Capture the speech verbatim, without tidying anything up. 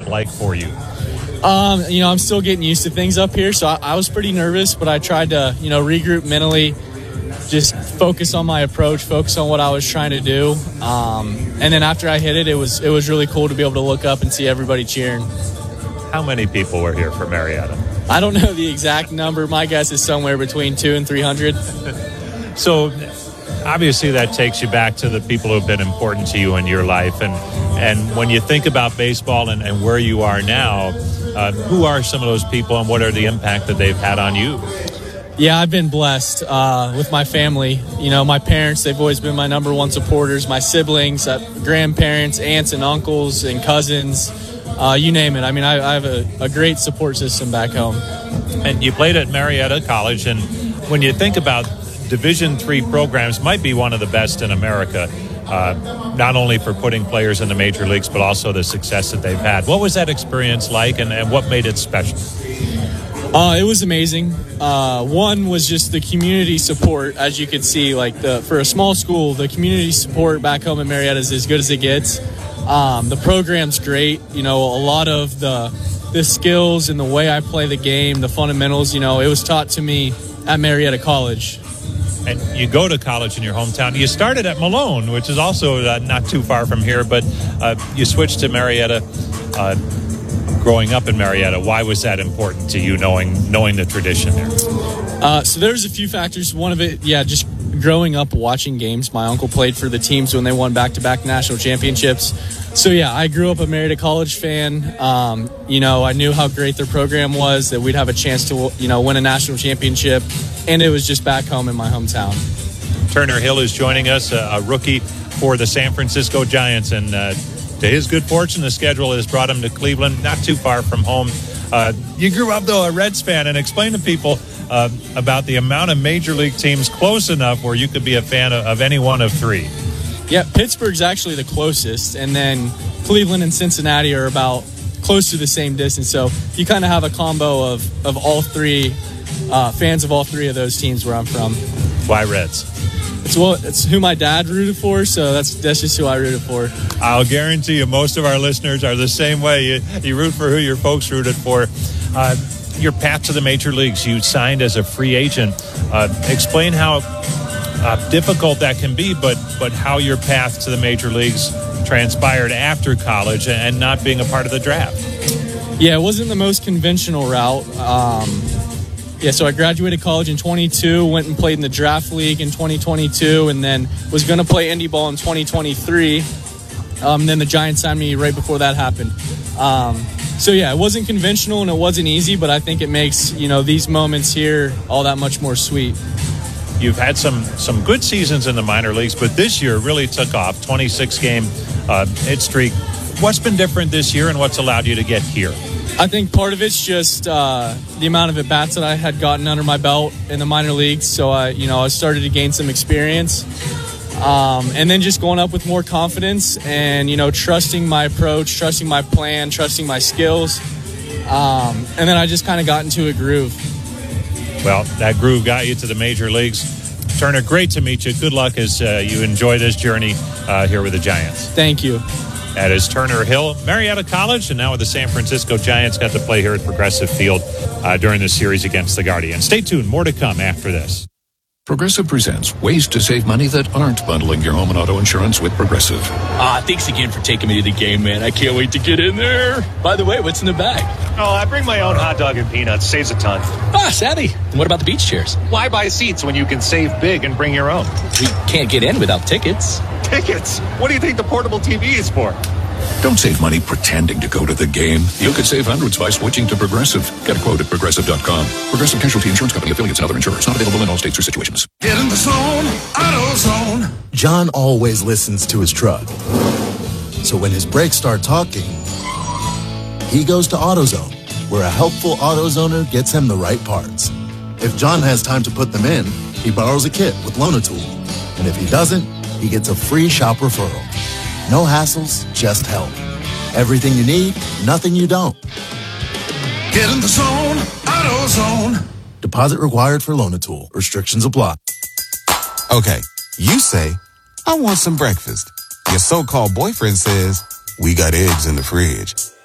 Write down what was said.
like for you? Um, you know, I'm still getting used to things up here, so I, I was pretty nervous, but I tried to, you know, regroup mentally, just focus on my approach, focus on what I was trying to do. Um, and then after I hit it, it was it was really cool to be able to look up and see everybody cheering. How many people were here for Marietta? I don't know the exact number. My guess is somewhere between two and three hundred. So obviously that takes you back to the people who have been important to you in your life. And and when you think about baseball and, and where you are now, uh, who are some of those people and what are the impact that they've had on you? Yeah, I've been blessed uh, with my family. You know, my parents, they've always been my number one supporters. My siblings, uh, grandparents, aunts and uncles and cousins, uh, you name it. I mean, I, I have a, a great support system back home. And you played at Marietta College, and when you think about Division three programs, might be one of the best in America, uh, not only for putting players in the major leagues, but also the success that they've had. What was that experience like, and, and what made it special? Uh, it was amazing. Uh, one was just the community support, as you could see. Like the for a small school, the community support back home in Marietta is as good as it gets. Um, the program's great. You know, a lot of the the skills and the way I play the game, the fundamentals. You know, it was taught to me at Marietta College. And you go to college in your hometown. You started at Malone, which is also uh, not too far from here, but uh, you switched to Marietta. Uh, growing up in Marietta, why was that important to you, knowing knowing the tradition there? Uh, so there's a few factors. One of it, yeah, just growing up watching games. My uncle played for the teams when they won back-to-back national championships. So, yeah, I grew up a Marietta College fan. Um, you know, I knew how great their program was, that we'd have a chance to, you know, win a national championship. And it was just back home in my hometown. Turner Hill is joining us, a, a rookie for the San Francisco Giants. And uh, to his good fortune, the schedule has brought him to Cleveland, not too far from home. Uh, you grew up, though, a Reds fan. And explain to people uh, about the amount of major league teams close enough where you could be a fan of, of any one of three. Yeah, Pittsburgh's actually the closest. And then Cleveland and Cincinnati are about close to the same distance. So you kind of have a combo of, of all three, uh, fans of all three of those teams where I'm from. Why Reds? It's what it's who my dad rooted for, so that's that's just who I rooted for. I'll guarantee you most of our listeners are the same way. You, you root for who your folks rooted for. Uh, your path to the major leagues, you signed as a free agent. Uh, explain how uh, difficult that can be, but but how your path to the major leagues transpired after college and not being a part of the draft. Yeah, it wasn't the most conventional route. Um, Yeah, so I graduated college in twenty-two, went and played in the draft league in twenty twenty-two, and then was going to play indie ball in twenty twenty-three. Um, then the Giants signed me right before that happened. Um, so, yeah, it wasn't conventional and it wasn't easy, but I think it makes, you know, these moments here all that much more sweet. You've had some some good seasons in the minor leagues, but this year really took off, twenty-six game uh, hit streak. What's been different this year and what's allowed you to get here? I think part of it's just uh, the amount of at-bats that I had gotten under my belt in the minor leagues. So, I, you know, I started to gain some experience. Um, and then just going up with more confidence and, you know, trusting my approach, trusting my plan, trusting my skills. Um, and then I just kind of got into a groove. Well, that groove got you to the major leagues. Turner, great to meet you. Good luck as uh, you enjoy this journey uh, here with the Giants. Thank you. That is Turner Hill, Marietta College, and now with the San Francisco Giants, got to play here at Progressive Field uh, during the series against the Guardians. Stay tuned. More to come after this. Progressive presents ways to save money that aren't bundling your home and auto insurance with Progressive. Ah, thanks again for taking me to the game, man. I can't wait to get in there. By the way, what's in the bag? Oh, I bring my own hot dog and peanuts. Saves a ton. Ah, savvy. And what about the beach chairs? Why buy seats when you can save big and bring your own? We can't get in without tickets. Tickets? What do you think the portable T V is for? Don't save money pretending to go to the game. You could save hundreds by switching to Progressive. Get a quote at progressive dot com. Progressive Casualty Insurance Company, affiliates, and other insurers. Not available in all states or situations. Get in the zone, AutoZone. John always listens to his truck. So when his brakes start talking, he goes to AutoZone, where a helpful AutoZoner gets him the right parts. If John has time to put them in, he borrows a kit with Loan-A-Tool. And if he doesn't, he gets a free shop referral. No hassles, just help. Everything you need, nothing you don't. Get in the zone, AutoZone. Deposit required for Loan-A-Tool. Restrictions apply. Okay, you say, I want some breakfast. Your so-called boyfriend says, we got eggs in the fridge.